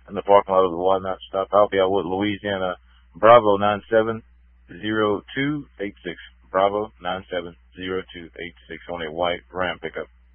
in the parking lot of the Whatnot Stop. I'll be out with Louisiana Bravo 970286. Bravo 970286 on a white Ram pickup.